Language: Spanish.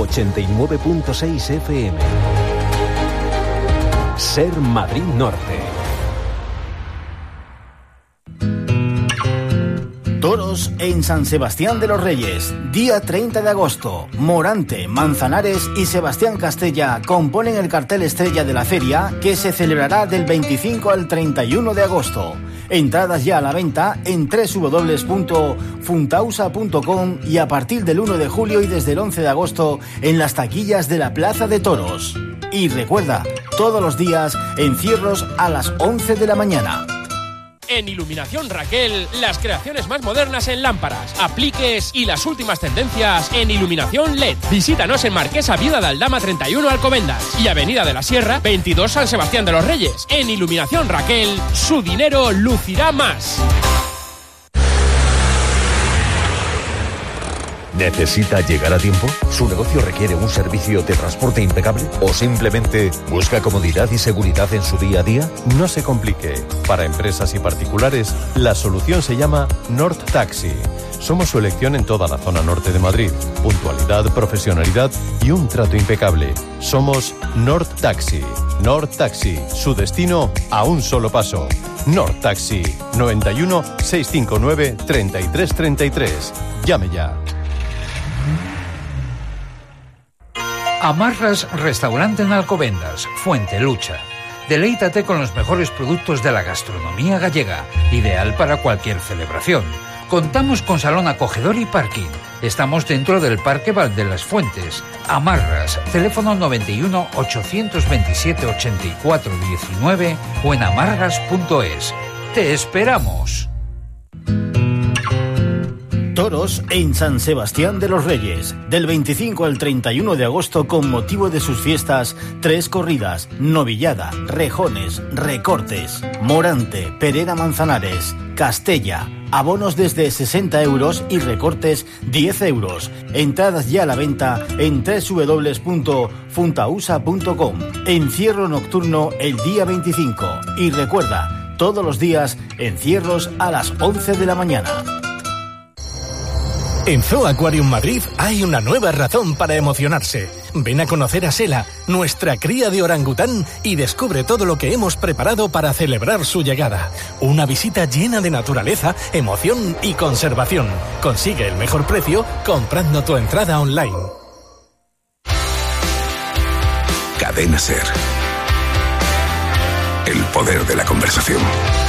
89.6 FM. Ser Madrid Norte. Toros en San Sebastián de los Reyes, día 30 de agosto. Morante, Manzanares y Sebastián Castella componen el cartel estrella de la feria, que se celebrará del 25 al 31 de agosto. Entradas ya a la venta en www.funtausa.com y a partir del 1 de julio y desde el 11 de agosto en las taquillas de la Plaza de Toros. Y recuerda, todos los días encierros a las 11 de la mañana. En Iluminación Raquel, las creaciones más modernas en lámparas, apliques y las últimas tendencias en iluminación LED. Visítanos en Marquesa Viuda de Aldama 31 Alcobendas y Avenida de la Sierra 22 San Sebastián de los Reyes. En Iluminación Raquel, su dinero lucirá más. ¿Necesita llegar a tiempo? ¿Su negocio requiere un servicio de transporte impecable? ¿O simplemente busca comodidad y seguridad en su día a día? No se complique. Para empresas y particulares, la solución se llama Nord Taxi. Somos su elección en toda la zona norte de Madrid. Puntualidad, profesionalidad y un trato impecable. Somos Nord Taxi. Nord Taxi, su destino a un solo paso. Nord Taxi, 91 659 3333. Llame ya. Amarras Restaurante en Alcobendas, Fuente Lucha. Deleítate con los mejores productos de la gastronomía gallega, ideal para cualquier celebración. Contamos con salón acogedor y parking. Estamos dentro del Parque Val de las Fuentes. Amarras, teléfono 91 827 84 19 o en amarras.es. ¡Te esperamos! Toros en San Sebastián de los Reyes, del 25 al 31 de agosto con motivo de sus fiestas, 3 corridas, novillada, rejones, recortes, Morante, Pereda Manzanares, Castella, abonos desde 60 euros y recortes 10 euros. Entradas ya a la venta en www.funtausa.com. Encierro nocturno el día 25 y recuerda, todos los días encierros a las 11 de la mañana. En Zoo Aquarium Madrid hay una nueva razón para emocionarse. Ven a conocer a Sela, nuestra cría de orangután, y descubre todo lo que hemos preparado para celebrar su llegada. Una visita llena de naturaleza, emoción y conservación. Consigue el mejor precio comprando tu entrada online. Cadena SER. El poder de la conversación.